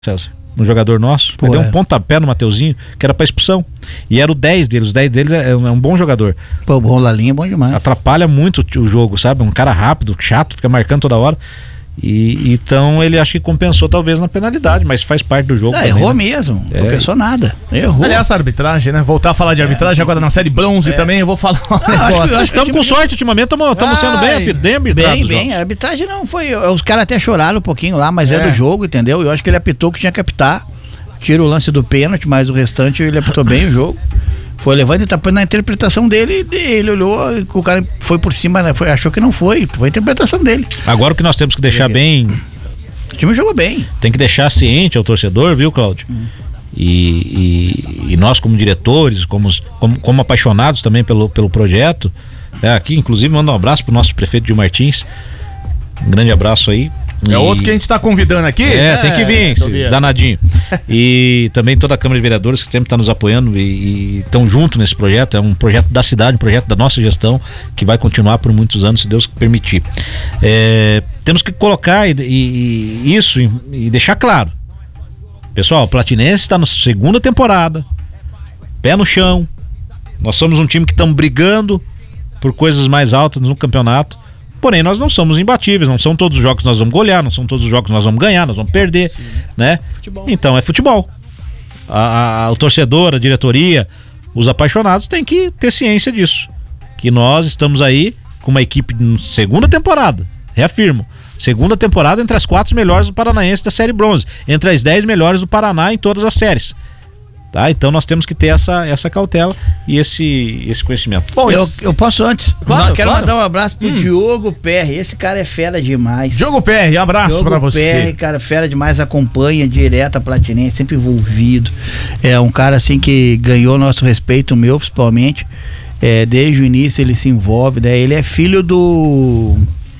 César, um jogador nosso, deu um pontapé no Mateuzinho, que era pra expulsão. E era o 10 dele, os 10 dele é um bom jogador. Pô, o Rolalinho é bom demais. Atrapalha muito o jogo, sabe? Um cara rápido, chato, fica marcando toda hora. E então ele acho que compensou talvez na penalidade, mas faz parte do jogo. Errou, né? Mesmo, não compensou nada. Errou. Aliás, a arbitragem, né? Voltar a falar de arbitragem agora na série bronze também, eu vou falar um negócio. Estamos com sorte ultimamente, estamos sendo bem arbitrados. Bem, a arbitragem não foi. Os caras até choraram um pouquinho lá, mas é do jogo, entendeu? Eu acho que ele apitou o que tinha que apitar. Tira o lance do pênalti, mas o restante ele apitou bem o jogo. Foi levando e tá na interpretação dele, ele olhou, o cara foi por cima, né? Achou que não foi a interpretação dele. Agora o que nós temos que deixar bem. O time jogou bem. Tem que deixar ciente ao torcedor, viu, Cláudio? E nós, como diretores, como apaixonados também pelo projeto, aqui, inclusive, manda um abraço pro nosso prefeito Gil Martins. Um grande abraço aí. Outro que a gente tá convidando aqui. Tem que vir, danadinho. E também toda a Câmara de Vereadores que sempre está nos apoiando e estão junto nesse projeto. É um projeto da cidade, um projeto da nossa gestão, que vai continuar por muitos anos, se Deus permitir. Temos que colocar isso e deixar claro. Pessoal, o Platinense está na segunda temporada, pé no chão. Nós somos um time que estamos brigando por coisas mais altas no campeonato. Porém, nós não somos imbatíveis, não são todos os jogos que nós vamos golear, não são todos os jogos que nós vamos ganhar, nós vamos perder, né? Futebol. Então é futebol. O torcedor, a diretoria, os apaixonados têm que ter ciência disso. Que nós estamos aí com uma equipe de segunda temporada, reafirmo, segunda temporada entre as 4 melhores do Paranaense da série bronze, entre as 10 melhores do Paraná em todas as séries. Tá? Então nós temos que ter essa cautela e esse conhecimento. Bom, eu posso antes. Quero mandar um abraço pro Diogo Perry. Esse cara é fera demais. Diogo Perry, abraço pra você. Diogo Perry, cara, fera demais, acompanha direto a Platinense, sempre envolvido. É um cara assim que ganhou nosso respeito, o meu principalmente. Desde o início ele se envolve. Ele é filho do...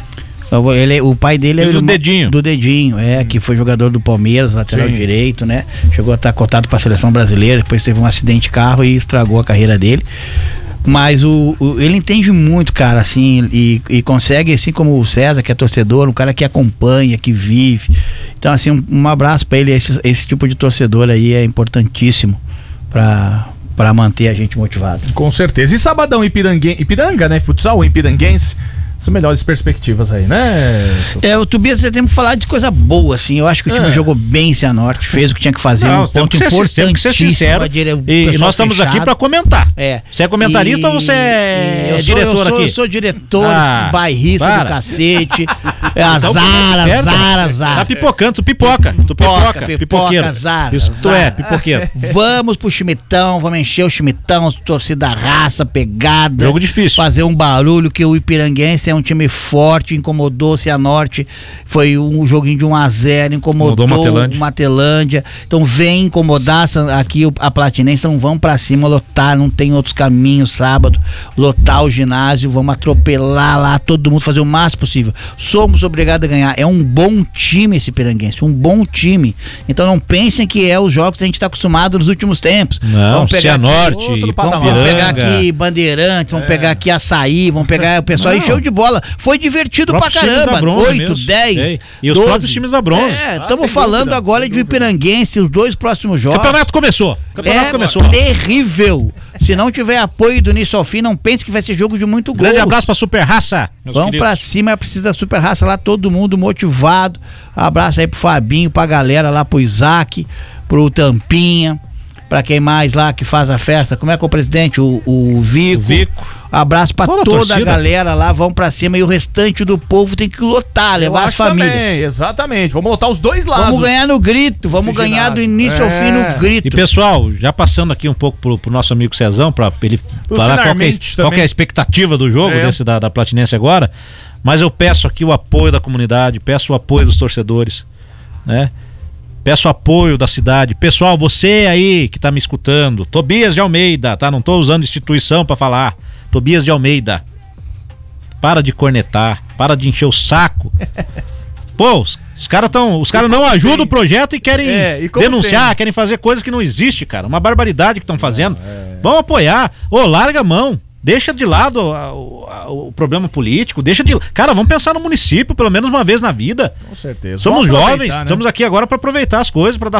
o pai dele é do Dedinho. Que foi jogador do Palmeiras, lateral direito, né? Chegou a estar cotado para a seleção brasileira, depois teve um acidente de carro e estragou a carreira dele. Mas ele entende muito, cara, assim, e consegue, assim como o César, que é torcedor, um cara que acompanha, que vive. Então, assim, um abraço para ele. Esse tipo de torcedor aí é importantíssimo para manter a gente motivado. Com certeza. E sabadão, Ipiranga, né? Futsal, Ipiranguense. São melhores perspectivas aí, né? O Tobias, você tem que falar de coisa boa, assim. Eu acho que o time jogou bem em Cianorte, fez o que tinha que fazer. Um ponto importantíssimo. Ser sincero, e nós estamos aqui para comentar. Você é comentarista ou você é diretor aqui? Eu sou diretor, bairrista do cacete. Azar. Tá pipocando, tu pipoca, pipoqueiro. Isso tu é, pipoqueiro. Vamos pro Chimitão, vamos encher o Chimitão, torcida raça, pegada. Jogo difícil. Fazer um barulho, que o Ipiranguense é um time forte, incomodou o Cianorte, foi um joguinho de 1-0, incomodou o Matelândia, então vem incomodar aqui a Platinense, então vamos pra cima, lotar, não tem outros caminhos sábado, lotar o ginásio, vamos atropelar lá, todo mundo fazer o máximo possível, somos obrigados a ganhar, é um bom time esse Ipiranguense, um bom time, então não pensem que é os jogos que a gente tá acostumado nos últimos tempos. Não, vamos pegar Cianorte, vamos pegar aqui Bandeirantes, vamos pegar aqui Açaí, vamos pegar o pessoal aí, show de bola, foi divertido pra caramba, 8, 10 e os 12. Próprios times da bronze. Estamos falando agora de Ipiranguense, os 2 próximos jogos. O campeonato começou. Terrível. Se não tiver apoio do início ao fim, não pense que vai ser jogo de muito gol. Grande abraço pra Super Raça. Vamos pra cima, precisa da Super Raça lá, todo mundo motivado. Abraço aí pro Fabinho, pra galera lá, pro Isaac, pro Tampinha, pra quem mais lá que faz a festa. Como é que é o presidente? O Vico. Abraço pra toda a galera lá, vão pra cima e o restante do povo tem que lotar, levar as famílias. Também, exatamente, vamos lotar os dois lados. Vamos ganhar no grito, vamos ganhar do início ao fim no grito. E pessoal, já passando aqui um pouco pro nosso amigo Cezão, pra ele falar qual que é a expectativa do jogo desse da Platinense agora, mas eu peço aqui o apoio da comunidade, peço o apoio dos torcedores, né? Peço apoio da cidade. Pessoal, você aí que tá me escutando, Tobias de Almeida, tá? Não tô usando instituição pra falar. Tobias de Almeida, para de cornetar, para de encher o saco. Pô, os caras não ajudam o projeto e querem denunciar, querem fazer coisas que não existem, cara. Uma barbaridade que estão fazendo. Vamos apoiar. Larga a mão. Deixa de lado o problema político, Cara, vamos pensar no município pelo menos uma vez na vida. Com certeza. Somos jovens, né? Estamos aqui agora para aproveitar as coisas, para dar